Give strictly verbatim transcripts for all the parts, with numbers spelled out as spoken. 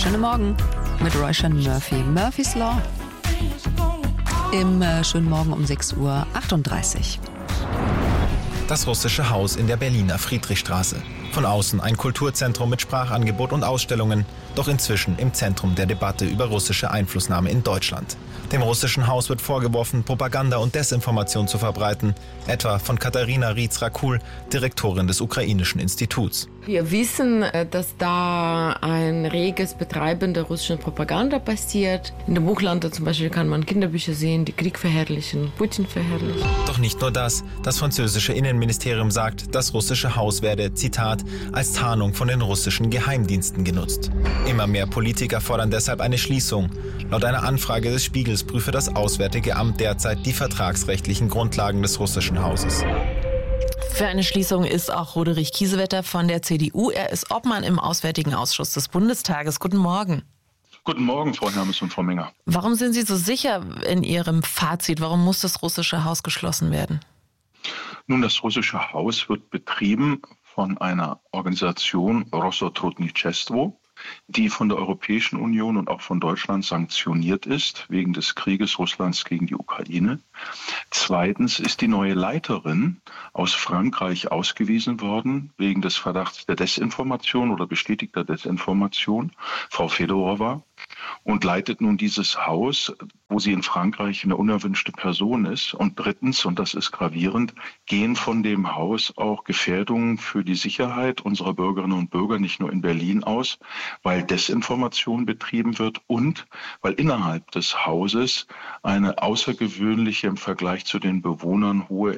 Schönen Morgen mit Royshan Murphy. Murphy's Law. Im äh, schönen Morgen um sechs Uhr achtunddreißig. Das russische Haus in der Berliner Friedrichstraße. Von außen ein Kulturzentrum mit Sprachangebot und Ausstellungen, doch inzwischen im Zentrum der Debatte über russische Einflussnahme in Deutschland. Dem russischen Haus wird vorgeworfen, Propaganda und Desinformation zu verbreiten, etwa von Katharina Rietz-Rakul, Direktorin des Ukrainischen Instituts. Wir wissen, dass da ein reges Betreiben der russischen Propaganda passiert. In dem Buchland zum Beispiel kann man Kinderbücher sehen, die Krieg verherrlichen, Putin verherrlichen. Doch nicht nur das. Das französische Innenministerium sagt, das russische Haus werde, Zitat, als Tarnung von den russischen Geheimdiensten genutzt. Immer mehr Politiker fordern deshalb eine Schließung. Laut einer Anfrage des Spiegels prüfe das Auswärtige Amt derzeit die vertragsrechtlichen Grundlagen des russischen Hauses. Für eine Schließung ist auch Roderich Kiesewetter von der C D U. Er ist Obmann im Auswärtigen Ausschuss des Bundestages. Guten Morgen. Guten Morgen, Frau Hermes und Frau Menger. Warum sind Sie so sicher in Ihrem Fazit? Warum muss das russische Haus geschlossen werden? Nun, das russische Haus wird betrieben von einer Organisation Rossotrudnichestvo, die von der Europäischen Union und auch von Deutschland sanktioniert ist, wegen des Krieges Russlands gegen die Ukraine. Zweitens ist die neue Leiterin aus Frankreich ausgewiesen worden, wegen des Verdachts der Desinformation oder bestätigter Desinformation, Frau Fedorova, und leitet nun dieses Haus, wo sie in Frankreich eine unerwünschte Person ist. Und drittens, und das ist gravierend, gehen von dem Haus auch Gefährdungen für die Sicherheit unserer Bürgerinnen und Bürger, nicht nur in Berlin aus, weil Desinformation betrieben wird und weil innerhalb des Hauses eine außergewöhnliche, im Vergleich zu den Bewohnern hohe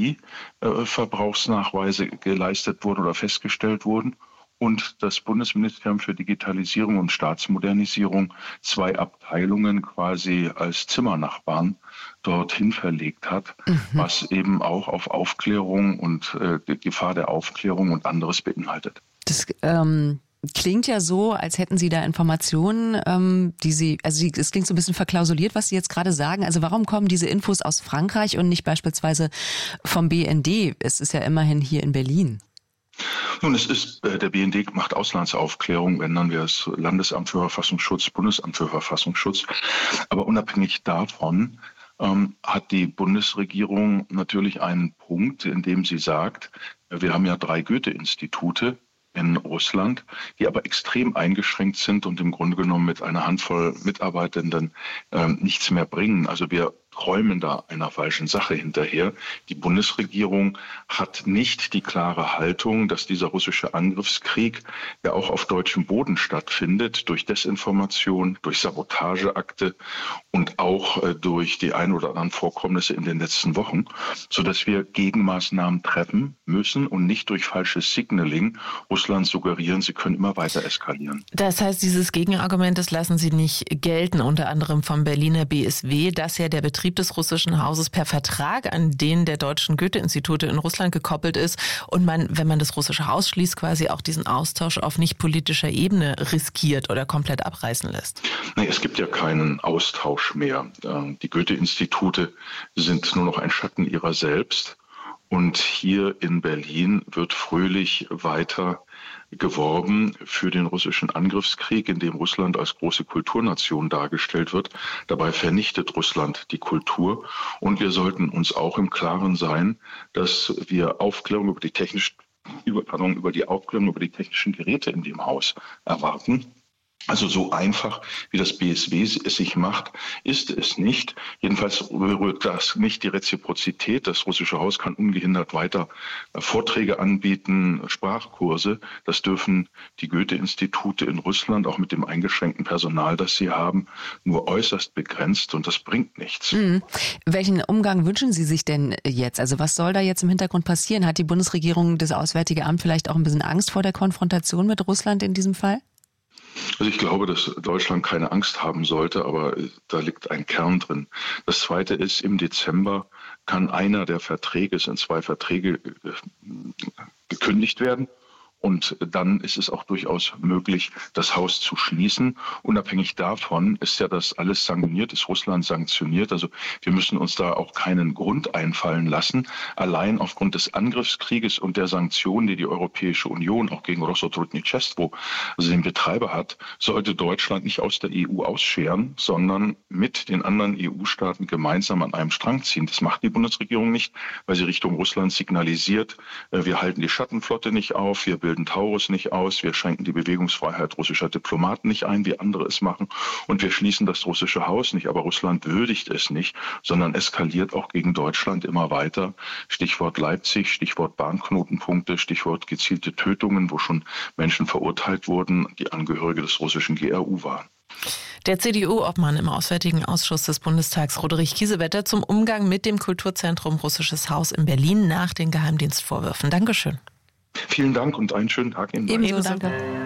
Energieverbrauchsnachweise geleistet wurden oder festgestellt wurden. Und das Bundesministerium für Digitalisierung und Staatsmodernisierung zwei Abteilungen quasi als Zimmernachbarn dorthin verlegt hat, mhm. was eben auch auf Aufklärung und äh, die Gefahr der Aufklärung und anderes beinhaltet. Das ähm, klingt ja so, als hätten Sie da Informationen, ähm, die Sie, also Sie, es klingt so ein bisschen verklausuliert, was Sie jetzt gerade sagen. Also warum kommen diese Infos aus Frankreich und nicht beispielsweise vom B N D? Es ist ja immerhin hier in Berlin. Nun, es ist, äh, der B N D macht Auslandsaufklärung, wenn dann wir das Landesamt für Verfassungsschutz, Bundesamt für Verfassungsschutz. Aber unabhängig davon ähm, hat die Bundesregierung natürlich einen Punkt, in dem sie sagt, wir haben ja drei Goethe-Institute in Russland, die aber extrem eingeschränkt sind und im Grunde genommen mit einer Handvoll Mitarbeitenden ähm, nichts mehr bringen. Also wir träumen da einer falschen Sache hinterher. Die Bundesregierung hat nicht die klare Haltung, dass dieser russische Angriffskrieg, der auch auf deutschem Boden stattfindet, durch Desinformation, durch Sabotageakte und auch äh, durch die ein oder anderen Vorkommnisse in den letzten Wochen, sodass wir Gegenmaßnahmen treffen müssen und nicht durch falsches Signaling Russland suggerieren, sie können immer weiter eskalieren. Das heißt, dieses Gegenargument, das lassen Sie nicht gelten, unter anderem vom Berliner B S W, dass ja der Betrieb des russischen Hauses per Vertrag an den der deutschen Goethe-Institute in Russland gekoppelt ist und man, wenn man das russische Haus schließt, quasi auch diesen Austausch auf nicht politischer Ebene riskiert oder komplett abreißen lässt. Nee, es gibt ja keinen Austausch mehr. Die Goethe-Institute sind nur noch ein Schatten ihrer selbst. Und hier in Berlin wird fröhlich weiter geworben für den russischen Angriffskrieg, in dem Russland als große Kulturnation dargestellt wird. Dabei vernichtet Russland die Kultur. Und wir sollten uns auch im Klaren sein, dass wir Aufklärung über die technischen, über, pardon, über die Aufklärung über die technischen Geräte in dem Haus erwarten. Also so einfach, wie das B S W es sich macht, ist es nicht. Jedenfalls berührt das nicht die Reziprozität. Das russische Haus kann ungehindert weiter Vorträge anbieten, Sprachkurse. Das dürfen die Goethe-Institute in Russland, auch mit dem eingeschränkten Personal, das sie haben, nur äußerst begrenzt und das bringt nichts. Mhm. Welchen Umgang wünschen Sie sich denn jetzt? Also was soll da jetzt im Hintergrund passieren? Hat die Bundesregierung, das Auswärtige Amt vielleicht auch ein bisschen Angst vor der Konfrontation mit Russland in diesem Fall? Also ich glaube, dass Deutschland keine Angst haben sollte, aber da liegt ein Kern drin. Das Zweite ist, im Dezember kann einer der Verträge, es sind zwei Verträge, gekündigt werden. Und dann ist es auch durchaus möglich, das Haus zu schließen. Unabhängig davon ist ja das alles sanktioniert, ist Russland sanktioniert. Also wir müssen uns da auch keinen Grund einfallen lassen. Allein aufgrund des Angriffskrieges und der Sanktionen, die die Europäische Union auch gegen Rosotrudničestvo, also den Betreiber hat, sollte Deutschland nicht aus der E U ausscheren, sondern mit den anderen E U-Staaten gemeinsam an einem Strang ziehen. Das macht die Bundesregierung nicht, weil sie Richtung Russland signalisiert, wir halten die Schattenflotte nicht auf, wir bilden Taurus nicht aus, wir schränken die Bewegungsfreiheit russischer Diplomaten nicht ein, wie andere es machen, und wir schließen das russische Haus nicht. Aber Russland würdigt es nicht, sondern eskaliert auch gegen Deutschland immer weiter. Stichwort Leipzig, Stichwort Bahnknotenpunkte, Stichwort gezielte Tötungen, wo schon Menschen verurteilt wurden, die Angehörige des russischen G R U waren. Der C D U-Obmann im Auswärtigen Ausschuss des Bundestags, Roderich Kiesewetter, zum Umgang mit dem Kulturzentrum Russisches Haus in Berlin nach den Geheimdienstvorwürfen. Dankeschön. Vielen Dank und einen schönen Tag Ihnen. Ebenso, danke.